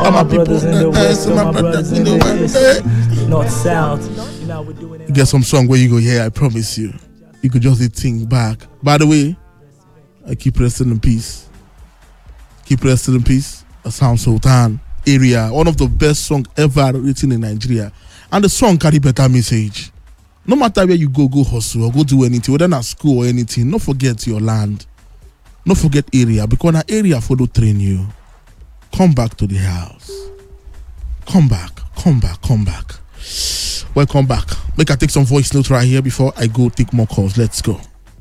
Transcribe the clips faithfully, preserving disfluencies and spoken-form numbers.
All my brothers in the west, all my brothers in the west, north, south. You get some song where you go, yeah, I promise you. You could just think back. By the way, I keep resting in peace. Keep resting in peace. A Sound Sultan area, one of the best songs ever written in Nigeria, and the song carry better message. No matter where you go, go hustle or go do anything, whether at school or anything, don't forget your land. Don't forget area, because an area follow train you. Come back to the house. Come back, come back, come back. Welcome back. Make I take some voice notes right here before I go take more calls. Let's go.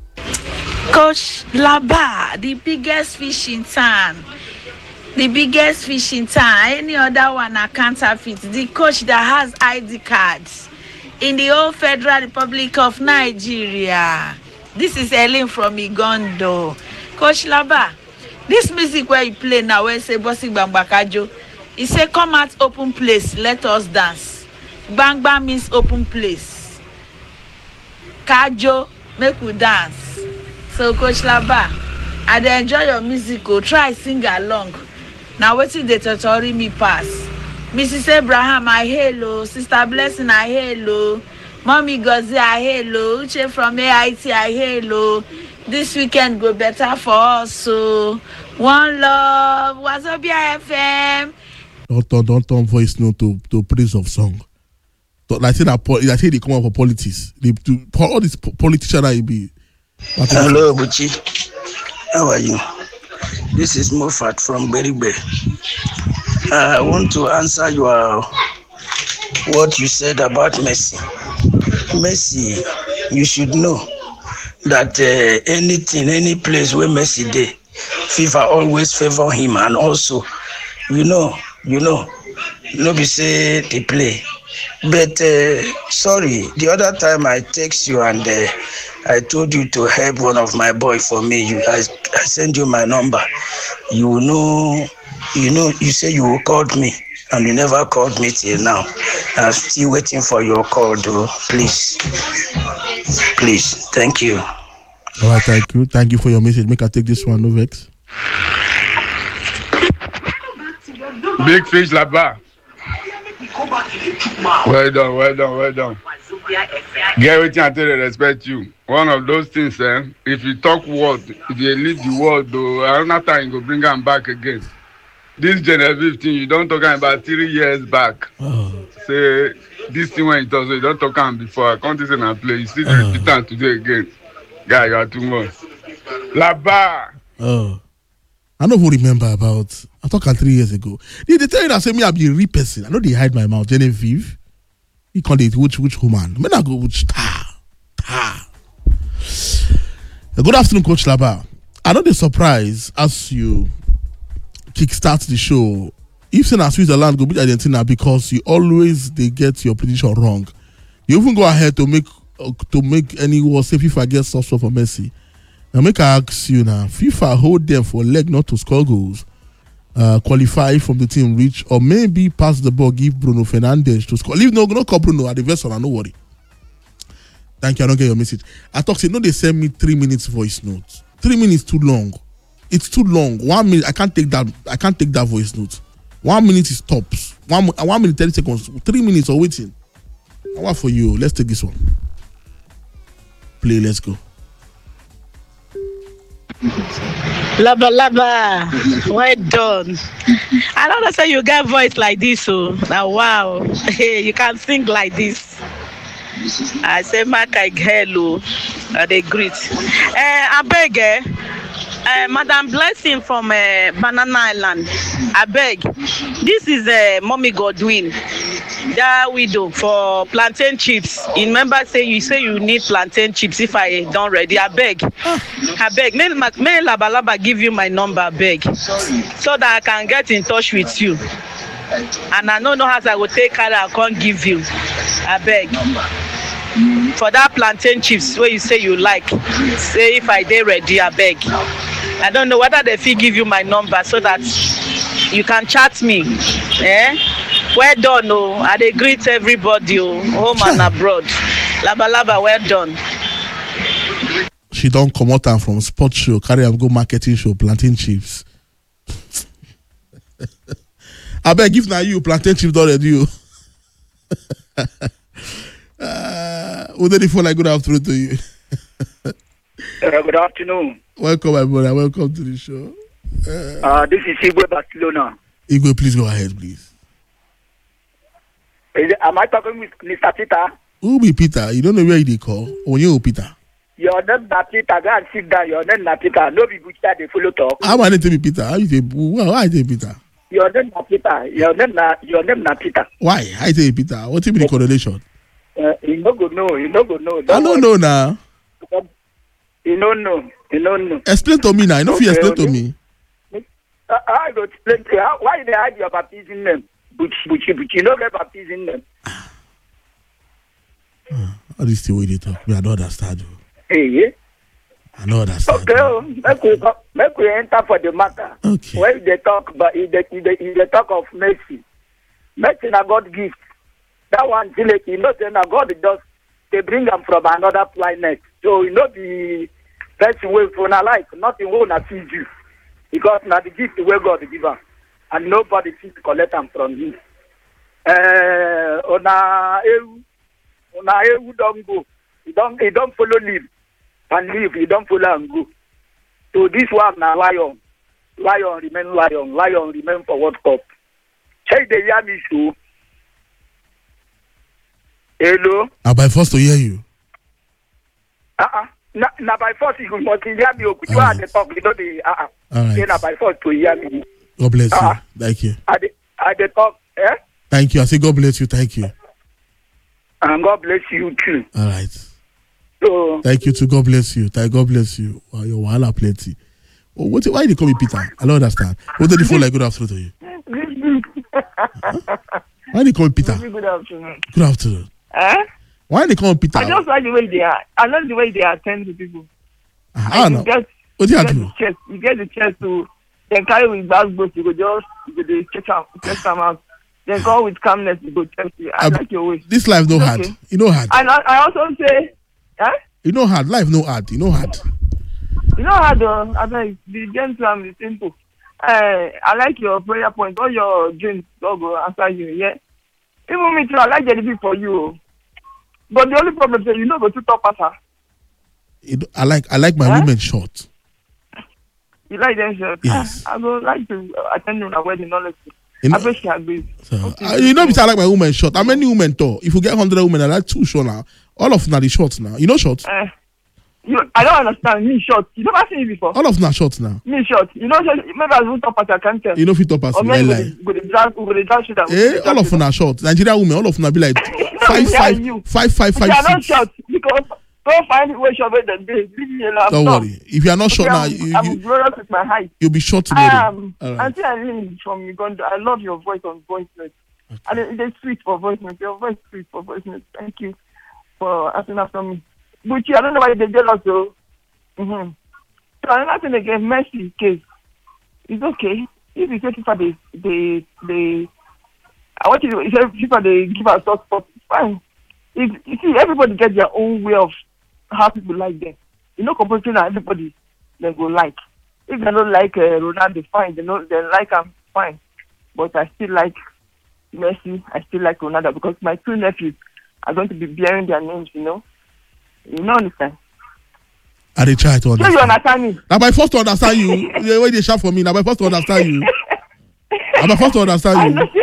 Coach Laba, the biggest fish in town. The biggest fish in town. Any other one are counterfeit. The coach that has I D cards in the whole Federal Republic of Nigeria. This is Ellen from Igondo. Coach Laba, this music where you play now, where say Bossy Bambakajo, he say come out open place, let us dance. Bang bang means open place. Kajo, make we dance. So Coach Laba, I dey enjoy your music, oh, try sing along. Now wetin dey totori me pass. Missus Abraham, I hello. Sister Blessing, I hello. Mommy Gozi, I hello. Uche from A I T, I hello. This weekend go better for us, so one love. Wazobia F M. Don't turn, don't turn voice note to, to praise of song. Like say that, like say they come up for politics. They do all these politicians that you be. Hello, Buchi. How are you? This is Mofat from Berigbe. Uh, I want to answer your what you said about Messi. Messi, you should know that uh, anything, any place where Messi dey, FIFA always favor him, and also, you know, you know, no be say they play. But uh, sorry, the other time I text you and uh, I told you to help one of my boy for me. You, I, I send you my number. You know, you know, you say you called me, and you never called me till now. I'm still waiting for your call, though. Please, please, thank you. All right, thank you. Thank you for your message. Make I take this one, no vex. Big fish Laba. Well done, well done, well done. Get everything until they respect you. One of those things, eh? If you talk word, if you leave the word, though, another time you go bring them back again. This Genevieve thing, you don't talk about three years back. Oh. Say this thing when you talk, so you don't talk about before. I can't say and play. You still oh. repeat it today again. Guy, you are too much. Laba. Oh. I don't remember about. I talked three years ago. They, they tell you that say me I be a real person. I know they hide my mouth. Genevieve. He called it which which woman. Men I go which ta ta. Good afternoon, Coach Laba. I know the surprise as you kickstart the show. If say na Switzerland go beat Argentina because you always they get your prediction wrong. You even go ahead to make uh, to make any war say FIFA gets soft for Messi. Now make I ask you now, FIFA hold them for leg not to score goals, uh, qualify from the team reach, or maybe pass the ball, give Bruno Fernandes to score. Leave no no call Bruno at the vessel, no worry. Thank you, I don't get your message. I talk say no, they send me three minutes voice notes. Three minutes too long. It's too long. One minute, I can't take that. I can't take that voice note. One minute is tops. One one minute thirty seconds. Three minutes of waiting. I want for you. Let's take this one. Play. Let's go. Laba laba, well done. I don't know say you get voice like this, so now wow, hey, you can sing like this. I say Mark, I hello, uh, they greet. Uh, I beg, eh, uh, Madam Blessing from uh, Banana Island. I beg, this is uh, Mommy Godwin, that widow for plantain chips. You remember say you say you need plantain chips if I don't ready. I beg, I beg. May may Laba Laba give you my number, I beg, so that I can get in touch with you. And I don't know how I will take care. I can't give you. I beg. For that plantain chips where you say you like, say if I dey ready, I beg. I don't know whether they feel give you my number so that you can chat me. Eh? Well done, oh. I dey greet everybody, oh, home and abroad. Laba laba, well done. She don't come out from sports show, carry am go marketing show, plantain chips. I beg if now you plantain chips already. You. uh, would any phone like good afternoon to you? uh, good afternoon. Welcome, my brother. Welcome to the show. Uh, uh, this is Igwe Barcelona. Igwe, please go ahead, please. Is it, am I talking with Mister Peter? Who be Peter? You don't know where they call. Or you Peter? Your name na Peter. Go and sit down. Your name na Peter. No be Bucha. They follow talk. How am I to be Peter? How you say? Why I say Peter? Your name na Peter. Your name na your name na Peter. Why I say Peter? What is the correlation? Uh, you no go know. You no go know. I don't know now. You don't know. You don't know. Explain to me now. You know if you explain to me. Uh, I go explain to you. How, why they hide your baptism name? Buchi, Buchi, Buchi. You don't get baptism name. All this the way they talk. Me, I don't understand. Hey. I don't understand. Okay, oh, make we make we enter for the matter. Okay. When they talk, but if they, if they, if they talk of mercy, mercy na God gift. That one, like, you know, say na God just they bring them from another planet. So you know the person way for na life, nothing will not feed you because na the gift where God give them, and nobody fit collect them from him. Uh, ona ewu, ona ewu don't go. He don't, he don't follow live. And live, you don't follow and go. So this one now lion. Lion remain lion. Lion remain for World Cup. Check the Yami show. Hello? I'm by force to hear you. Uh-uh. Now na by force you must hear me. You are the talk, you know the uh-uh. All right. Now by force to hear me. God bless uh-uh. you. Thank you. At the, at the talk, eh? Thank you. I say God bless you. Thank you. And God bless you too. All right. So, thank you to God bless you. Thank God bless you. Wow, your wahala plenty. Oh, what? Why they call me Peter? I don't understand. What did the phone like? Good afternoon to you. Huh? Why they call me Peter? Good afternoon. Good afternoon. Eh? Why they call me Peter? I just like the way they are. I love the way they attend to people. Ah, no. You get, what do you you get do? the chance. You get the chance to then carry with basketball. You go just you go check out, check them out. Then go with calmness. You go check you. I, I like your way. This life no okay. hard. You know hard. And I, I also say. Huh? You know hard. Life no hard. You know hard. You know hard though. I mean, the gentle and the simple. Uh, I like your prayer point. All your dreams, God go answer you. Yeah. Even me too. I like the people for you. But the only problem is you know go to top passer. I like I like my huh? women short. You like them short? Yes. I, I would like to attend a wedding, honestly. You know, I bet she agrees. So, okay. uh, you know, I like my women short. How many women tall? If you get hundred women, I like two short now. All of them are the shorts now. You know short? Uh, you, I don't understand. Me short. You never seen it before. All of them are short now. Me short. You know, maybe I won't top I can't tell. You know, if you top us, or maybe lie. Go to drag, go to drag shit. Eh, all of them are short. Nigerian women, all of them are be like five, five, five, five, five, you are six. not short because don't find it way short than this. Leave me alone. Don't worry. If you are not short now, you, I'm you, glorious with my height. You'll be short tomorrow. Um, right. Until I leave from Uganda, I love your voice on voice note. Okay. And it, it's sweet for voice note. Your voice is sweet for voice note. Thank you for asking after me. Buchi, I don't know why they jealous though. Mm-hmm. So another thing again, Messi case. It's okay. If you say FIFA they they they I want you to say FIFA they give us soft spot, it's fine. If you see everybody get their own way of how people like them. You know competition that everybody they go like. If they don't like uh, Ronaldo, fine. They don't they like him, fine. But I still like Messi, I still like Ronaldo because my two nephews are going to be bearing their names, you know. You know understand? I dey try to understand. So you understand me? Now by first to understand you, the way they shout for me, now by first to understand you. Now by first to understand you.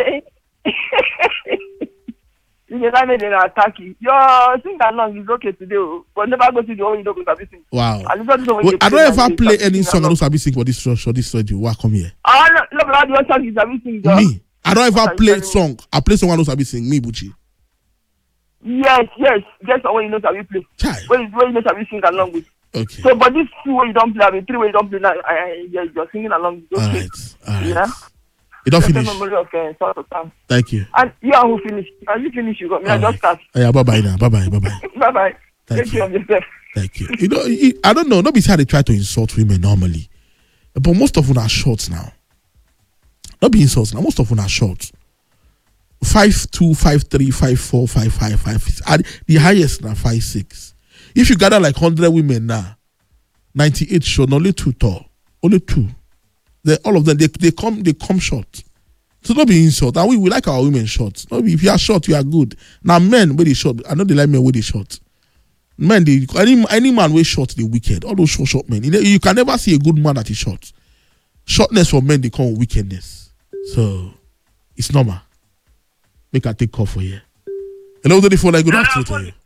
You never made an attack you. Your sing along is okay today, but never go to the one you don't go to sing. Wow. I, well, I don't ever play any song I don't sabi sing for this show, show this radio. Why come here? Ah, no, no, but I don't song you sabi sing. Me. I don't ever play song. I play song I don't sabi sing. Me, Buchi. Yes, yes. Just when you know sabi play. Child. When when you know sabi sing along with. Okay. So, but this two way you don't play, I mean, three way you don't play now, I, I, yeah, you're singing along. All right. All right. Yeah. You don't finish. Of, uh, Thank you. And you are who finish. Are you finish? You got me. I just start. Yeah. Bye bye now. Bye bye. Bye bye. Bye bye. Thank Take you. care of yourself. Thank you. You know, you, I don't know. Nobody how they try to insult women normally, but most of them are short now. Not be insults now. Most of them are short. Five two, five three, five four, five five, five six. The highest now five six. If you gather like hundred women now, ninety eight short. Only two tall. Only two. They all of them they they come they come short. So don't be insult. And we, we like our women short. No be if you are short, you are good. Now men where they short, I know they like men where they short. Men, they any any man way short, they wicked. All those short short men. You, you can never see a good man that is short. Shortness for men, they call wickedness. So it's normal. Make I take call for you. Hello, the phone. Good afternoon to you.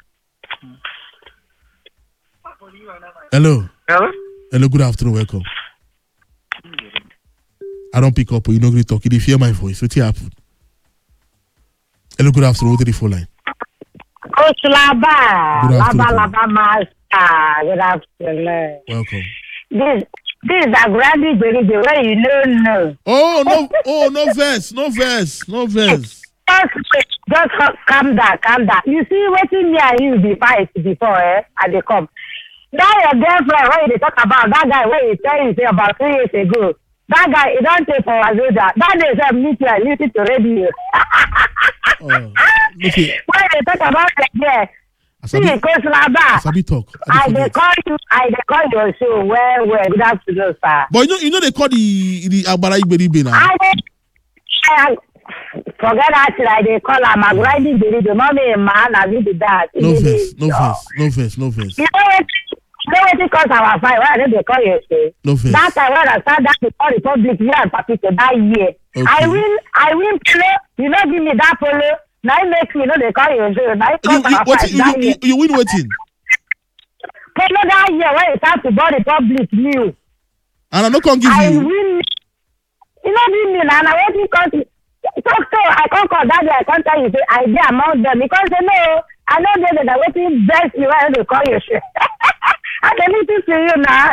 Hello. Hello. Hello. Good afternoon. Welcome. I don't pick up, but you don't really talk. You hear my voice. What's happened? Hello. Good afternoon. What the phone line? Coach Laba. Good afternoon. Laba Laba Master. Good afternoon. Welcome. This this is a granny baby the way you don't know. Oh no! Oh no verse, no verse, no verse. Just, just calm down, calm down. You see, waiting me and you be fight before, eh? And they come. That your girlfriend, when they talk about that guy, when he tell you say about three years ago, that guy, he don't take for Azuda. That day, say meet you and listen to radio. Oh, okay. When they talk about that, yeah. See, Coach Laba. Sabi talk. I they call you, I they call your show well, well. Good afternoon, sir. But you know, you know they call the the Agbara Iberibe now. I I forget that like they call him a grinding baby. The mommy a man, I need the dad. No verse, no verse, no verse, no verse. You know what? You know what it cause our fight? Why did they call you say? No verse. That time when I started that before the public, you and Papi to that year. Okay. I win, I win polo. You know, give me that polo. Now it makes me know they call you say. Now it You, cause you, our what, fight you, that you, year. you, you win waiting. Polo that year when it started to buy the public new. And I'm not gonna give I you. win. You know, give me now. Now what you call it? Talk so I can't call that day. I can't tell you say I did among them because they know I know they that waiting best you when they call you shit. I can listen to you now.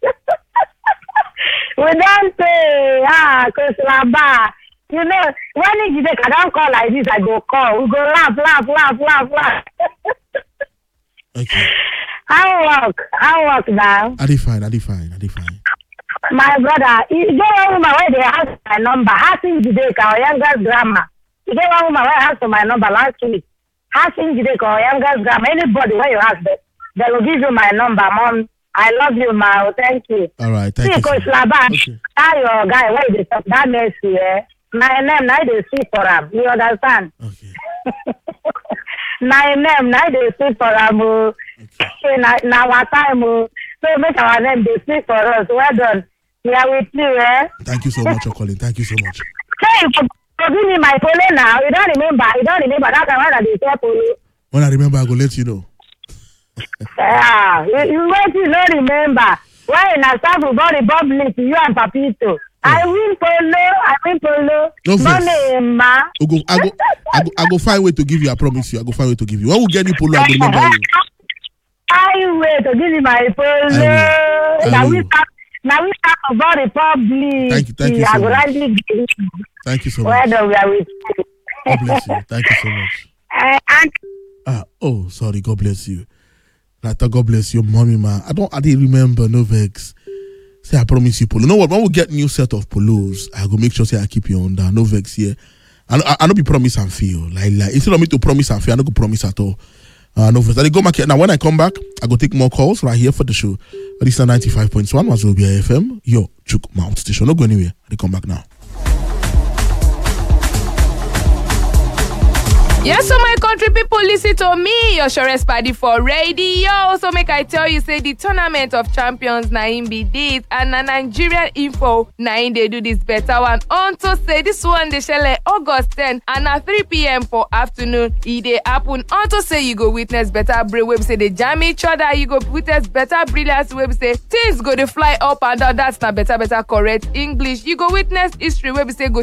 We don't say ah Coach Laba. You know when you say I don't call like this, I go call. We go laugh, laugh, laugh, laugh, laugh. Okay. I work, I work now. I did fine. I did fine. I did fine. My brother, you get one woman where they ask my number. Asking Jideka or youngest grandma. You get one woman where I asked for my number last week. Asking Jideka or youngest grandma. Anybody where you ask them, they will give you my number, mom. I love you, ma. Thank you. All right. Thank See, you. Coach So Laba, okay. that your guy where they talk that mercy, eh? My name, now they see for him. You understand? Okay. My name, now they see for him. Okay. Now our time, so make our name they speak for us. Well done. We are with you, eh? Thank you so much for calling. Thank you so much. Hey, give me my polo now. You don't remember. You don't remember that time when I did say polo. When I remember, I go let you know. Yeah, you, you wait you don't remember. When I start to body public, you and Papito. I win polo. I win polo. No verse. Money, ma. I go, I go, I go, I go find way to give you. I promise you. I go find way to give you. When we get the polo, I go remember you. I wait to give you my polo. I will. I Now will. we start. Now we talk about the public. Thank you, thank you so I go much. really give you. Thank you so Well much. done, we are with you. God bless you. Thank you so much. Uh, and Ah, oh, sorry. God bless you. I thought God bless your mommy, man. I don't. I didn't remember. No vex. Say I promise you polo. You know what? When we get new set of polos, I go make sure say I keep you on that. No vex here. I I, I don't be promise and feel like like instead of me to promise and feel, I don't go promise at all. Uh, no vex. I dey go market now. When I come back, I go take more calls right here for the show. This is ninety-five point one Wazobia F M. Yo, Chuk Mount Station. Don't go anywhere. I come back now. Yes, so my country people, listen to me, your surest party for radio. So make I tell you, say the tournament of champions na im be this, and na Nigerian info na im dey do this better one. On to say this one dey shele August tenth and na three p.m. for afternoon. E dey happen. On to say you go witness better brain wey be say dey jam each other. You go witness better brilliance wey be say things go dey fly up and down. That's na better better correct English. You go witness history wey be say go